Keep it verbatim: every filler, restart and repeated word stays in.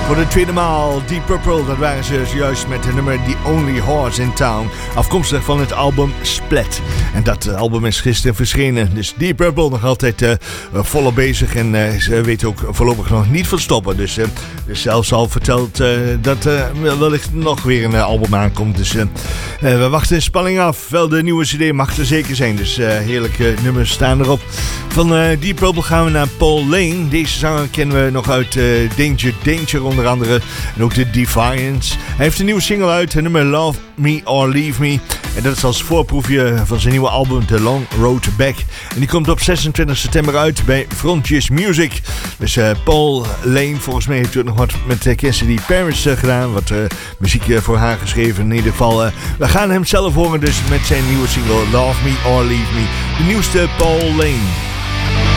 Voor de tweede maal Deep Purple, dat waren ze juist met het nummer The Only Horse in Town. Afkomstig van het album Split. En dat uh, album is gisteren verschenen. Dus Deep Purple nog altijd uh, volop bezig. En uh, ze weten ook voorlopig nog niet van stoppen. Dus, uh, dus zelfs al verteld uh, dat uh, wellicht nog weer een uh, album aankomt. Dus uh, uh, we wachten in spanning af. Wel, de nieuwe cd mag er zeker zijn. Dus uh, heerlijke nummers staan erop. Van uh, Deep Purple gaan we naar Paul Lane. Deze zanger kennen we nog uit uh, Danger Danger onder andere. En ook de Defiance. Hij heeft een nieuwe single uit. Het nummer Love Me or Leave Me. En dat is als voorproefje van zijn nieuwe album The Long Road Back. En die komt op zesentwintig september uit bij Frontiers Music. Dus uh, Paul Lane, volgens mij heeft hij ook nog wat met uh, Cassidy Paris uh, gedaan. Wat uh, muziek uh, voor haar geschreven. In ieder geval, uh, we gaan hem zelf horen dus met zijn nieuwe single Love Me or Leave Me. De nieuwste Paul Lane.